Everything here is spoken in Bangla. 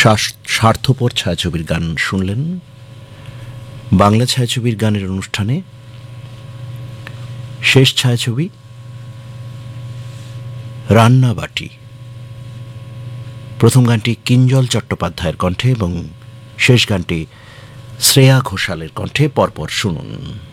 স্বার্থপর ছায়াছবির গান শুনলেন। বাংলা ছায়াছবির গানের অনুষ্ঠানে শেষ ছায়াছবি রান্নাবাটি। প্রথম গানটি কিঞ্জল চট্টোপাধ্যায়ের কণ্ঠে এবং শেষ গানটি শ্রেয়া ঘোষালের কণ্ঠে। পরপর শুনুন।